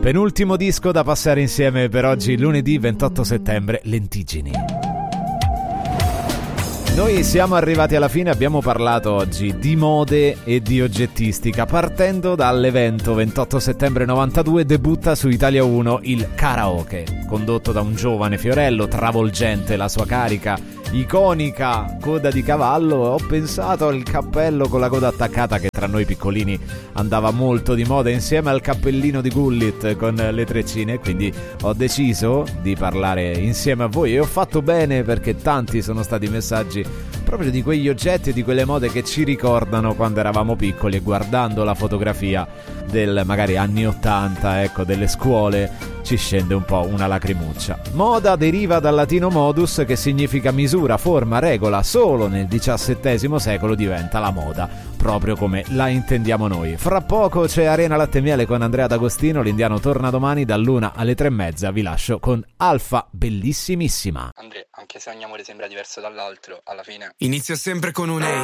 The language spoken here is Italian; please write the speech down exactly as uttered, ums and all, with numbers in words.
Penultimo disco da passare insieme per oggi, lunedì ventotto settembre, Lentiggini. Noi siamo arrivati alla fine, abbiamo parlato oggi di mode e di oggettistica, partendo dall'evento ventotto settembre novantadue debutta su Italia uno il karaoke, condotto da un giovane Fiorello, travolgente la sua carica, iconica coda di cavallo. Ho pensato al cappello con la coda attaccata che tra noi piccolini andava molto di moda, insieme al cappellino di Gullit con le treccine, quindi ho deciso di parlare insieme a voi e ho fatto bene, perché tanti sono stati i messaggi proprio di quegli oggetti e di quelle mode che ci ricordano quando eravamo piccoli, e guardando la fotografia del magari anni ottanta, ecco, delle scuole, ci scende un po' una lacrimuccia. Moda deriva dal latino modus, che significa misura, forma, regola. Solo nel diciassettesimo secolo diventa la moda, proprio come la intendiamo noi. Fra poco c'è Arena Latte e Miele con Andrea D'Agostino, l'Indiano torna domani dall'una alle tre e mezza. Vi lascio con Alfa, bellissimissima. Andrea, anche se ogni amore sembra diverso dall'altro, alla fine inizia sempre con un ehi.